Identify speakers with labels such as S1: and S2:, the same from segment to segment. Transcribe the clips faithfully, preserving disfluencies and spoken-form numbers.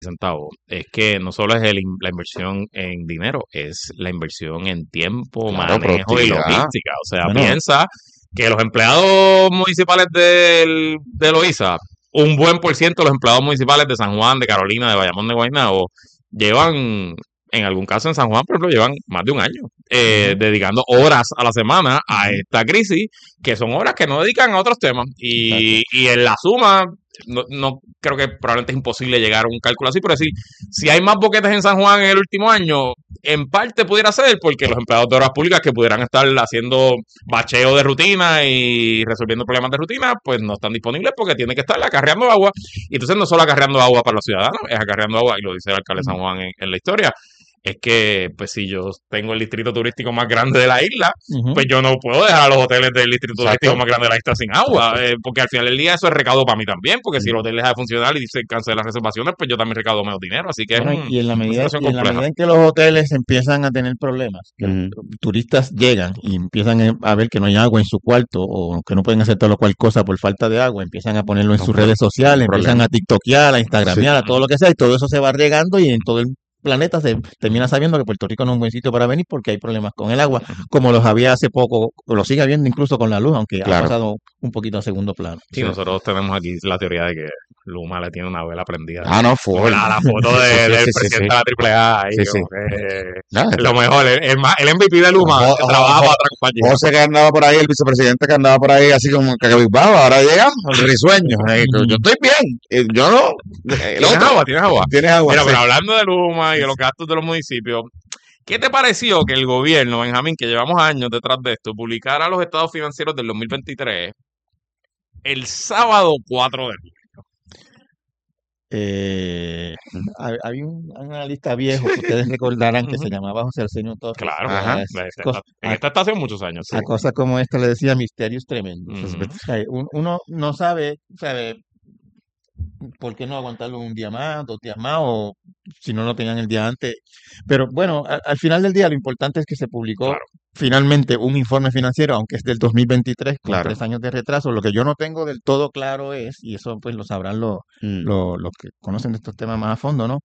S1: centavos, es que no solo es el in- la inversión en dinero, es la inversión en tiempo,
S2: Claro,
S1: manejo y
S2: productividad.
S1: logística. O sea,
S3: Bueno,
S1: piensa que los empleados municipales del, de Loíza, un buen por ciento de los empleados municipales de San Juan, de Carolina, de Bayamón, de Guaynabo, llevan, en algún caso en San Juan, por ejemplo, llevan más de un año eh,
S3: ujú,
S1: dedicando horas a la semana a
S3: ujú,
S1: esta crisis, que son horas que no dedican a otros temas.
S3: exacto.
S1: Y, y en la suma, no, no creo que probablemente es imposible llegar a un cálculo así, pero decir, si hay más boquetes en San Juan en el último año, en parte pudiera ser porque los empleados de obras públicas que pudieran estar haciendo bacheo de rutina y resolviendo problemas de rutina, pues no están disponibles porque tienen que estar acarreando agua. Y entonces no solo acarreando agua para los ciudadanos, es acarreando agua, y lo dice el alcalde de San
S3: Ujú,
S1: Juan en, en la historia, es que, pues si yo tengo el distrito turístico más grande de la isla,
S3: ujú,
S1: pues yo no puedo dejar a los hoteles del distrito turístico
S2: Exacto.
S1: más grande de la isla sin agua,
S3: exacto.
S1: eh, porque al final del día eso es recaudo para mí también, porque si el
S3: Mm.
S1: hotel deja de funcionar y se cancelan las reservaciones, pues yo también recaudo menos dinero, así que es
S3: Bueno, y
S1: un-
S3: y en la
S1: una
S3: medida,
S1: situación
S3: y en la
S1: compleja.
S3: medida en que los hoteles empiezan a tener problemas, que los
S2: Ujú.
S3: turistas llegan y empiezan a a ver que no hay agua en su cuarto o que no pueden hacer tal o cual cosa por falta de agua, empiezan a ponerlo en
S2: No,
S3: sus
S2: pero
S3: redes
S2: es un
S3: sociales, empiezan
S2: problema.
S3: a tiktokear, a
S2: Sí.
S3: instagramear, a todo lo que sea, y todo eso se va regando y en todo el planeta se termina sabiendo que Puerto Rico no es un buen sitio para venir porque hay problemas con el agua, como los había hace poco, o lo sigue habiendo incluso con la luz, aunque ha
S2: Claro.
S3: pasado un poquito a segundo plano.
S1: Sí,
S2: Sí.
S1: nosotros tenemos aquí la teoría de que Luma le tiene una vela prendida.
S2: Ah, no,
S1: Como
S2: full.
S1: la, la foto de-
S2: Sí, sí,
S1: del
S2: sí, sí,
S1: presidente
S2: sí.
S1: de la Triple A ahí,
S2: Sí, sí.
S1: como que
S2: No,
S1: es lo mejor, el, el, ma- el M V P de Luma
S2: Jo-
S1: que
S2: jo-
S1: trabaja
S2: jo-
S1: para otra compañía.
S2: José que andaba por ahí, el vicepresidente que andaba por ahí así como que cabizbajo, ahora llega risueño. eh, que Yo estoy bien, eh, yo no. El
S1: ¿Tienes
S2: otro,
S1: agua? ¿Tienes agua?
S2: tienes agua,
S1: Mira,
S2: sí.
S1: pero hablando de Luma y de los gastos de los municipios, ¿qué te pareció que el gobierno, Benjamín, que llevamos años detrás de esto, publicara los estados financieros del dos mil veintitrés el sábado cuatro de julio?
S3: Eh, ha- había un analista viejo que ustedes recordarán que se llamaba José Arsenio Torres,
S1: Claro,
S3: que
S2: Ajá.
S3: a,
S1: de
S3: esas
S1: esta-
S3: cos-
S1: en
S3: a-
S1: esta estación muchos años, sí.
S3: a cosas como esta le decía misterios tremendos.
S1: Ujú.
S3: O sea, un- uno no sabe, sabe por qué no aguantarlo un día más, dos días más, o si no lo tenían el día antes. Pero bueno, a- al final del día lo importante es que se publicó
S1: Claro.
S3: finalmente un informe financiero, aunque es del dos mil veintitrés, con
S2: Claro.
S3: tres años de retraso. Lo que yo no tengo del todo claro es, y eso pues lo sabrán los,
S2: Mm.
S3: los, los que conocen de estos temas más a fondo, ¿no?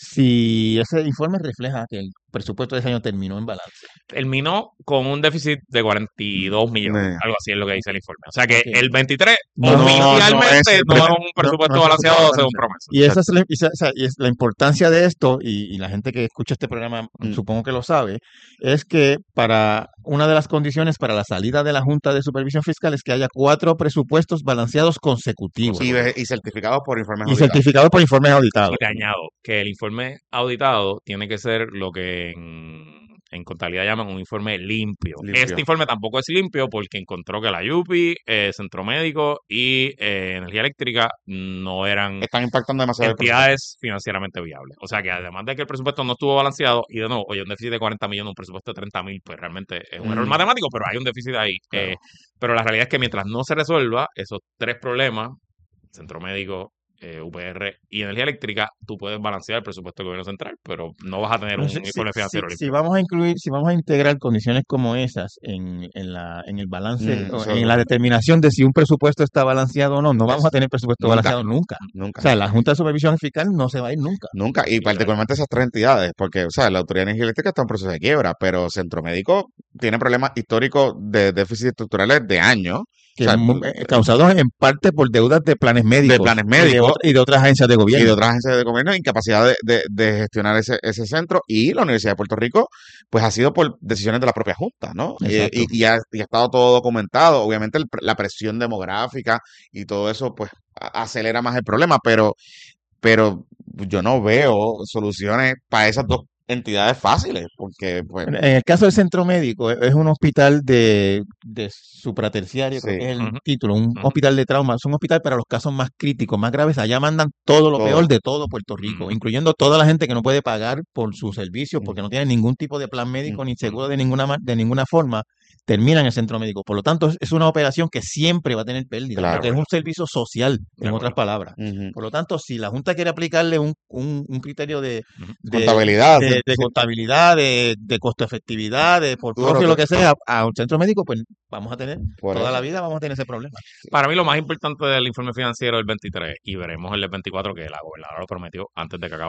S3: Si ese informe refleja que el presupuesto de ese año terminó en balance.
S1: Terminó con un déficit de cuarenta y dos millones,
S2: Eh.
S1: algo así es lo que dice el informe. O sea que
S3: Ok.
S1: el veintitrés
S3: No, no,
S1: oficialmente
S2: es-
S1: no es,
S2: no,
S1: un presupuesto
S3: no es
S1: balanceado
S3: presupuesto
S1: según
S3: balanceado.
S1: promesa.
S3: Y esa es la, y esa- o sea, y es la importancia de esto, y, y la gente que escucha este programa
S2: Mm.
S3: supongo que lo sabe, es que para una de las condiciones para la salida de la Junta de Supervisión Fiscal es que haya cuatro presupuestos balanceados consecutivos
S2: Y, ve- y certificados por informes
S3: y
S2: auditados.
S3: certificados por informes auditados.
S1: Y te añado que el informe auditado tiene que ser lo que en, en contabilidad llaman un informe limpio.
S2: Limpio.
S1: Este informe tampoco es limpio porque encontró que la Yupi, eh, Centro Médico y eh, Energía Eléctrica no eran
S2: Están impactando demasiado el presupuesto.
S1: entidades financieramente viables. O sea que además de que el presupuesto no estuvo balanceado, y de nuevo, oye, un déficit de cuarenta millones, un presupuesto de treinta mil, pues realmente es un error
S2: Mm.
S1: matemático, pero hay un déficit ahí.
S2: Claro.
S1: Eh, pero la realidad es que mientras no se resuelva esos tres problemas, Centro Médico, eh, U P R y Energía Eléctrica, tú puedes balancear el presupuesto del gobierno central, pero no vas a tener
S3: Pero
S1: un
S3: si, si-
S1: informe
S3: si-
S1: financiero
S3: si
S1: limpio.
S3: vamos a incluir, si vamos a integrar condiciones como esas en, en la, en el balance,
S2: Mm,
S3: o
S2: eso
S3: en
S2: es-
S3: la determinación de si un presupuesto está balanceado o no, no vamos a tener presupuesto
S2: Nunca.
S3: balanceado nunca.
S2: Nunca.
S3: O sea, la Junta de Supervisión Fiscal no se va a ir nunca.
S2: Nunca, y particularmente esas tres entidades, porque, o sea, la Autoridad de Energía Eléctrica está en proceso de quiebra, pero Centro Médico tiene problemas históricos de déficit estructurales de años,
S3: Que
S2: o sea,
S3: mu- eh, causados en parte por deudas de planes médicos,
S2: planes
S3: y de,
S2: médicos,
S3: otra- y de otras agencias de
S2: y
S3: gobierno.
S2: de otras agencias de gobierno, incapacidad de, de- de gestionar ese, ese centro, y la Universidad de Puerto Rico, pues ha sido por decisiones de la propia Junta, ¿no? Eh,
S3: Exacto.
S2: y, y ha, y ha estado todo documentado, obviamente el pre- la presión demográfica y todo eso, pues, a- acelera más el problema, pero, pero yo no veo soluciones para esas dos entidades fáciles, porque, pues,
S3: En en el caso del centro médico, e- es un hospital de, de supraterciario, creo
S2: sí,
S3: que es el
S1: Ujú,
S3: título, un
S1: ujú,
S3: hospital de trauma, es un hospital para los casos más críticos, más graves. Allá mandan todo lo
S2: todo.
S3: peor de todo Puerto Rico,
S1: ujú,
S3: incluyendo toda la gente que no puede pagar por sus servicios
S2: Mm,
S3: porque no tiene ningún tipo de plan
S2: mm,
S3: médico ni
S1: ujú.
S3: seguro de ninguna, ma- de ninguna forma. termina en el centro médico. Por lo tanto, es- es una operación que siempre va a tener pérdida,
S2: Claro.
S3: porque es un servicio social,
S1: De
S3: en otras
S1: acuerdo.
S3: palabras.
S2: Ujú.
S3: Por lo tanto, si la Junta quiere aplicarle un, un- un criterio de,
S1: Ujú.
S3: de,
S2: Contabilidad.
S3: de-
S2: sí,
S3: de
S2: sí.
S3: contabilidad, de, de costo efectividad, de por
S2: Claro,
S3: profit, lo
S2: claro.
S3: que sea, a un centro médico, pues vamos a tener,
S2: Por
S3: toda la
S2: eso.
S3: vida vamos a tener ese problema.
S1: Para mí lo más importante del informe financiero del veintitrés, y veremos el del veinticuatro, que la gobernadora lo prometió antes de que acabe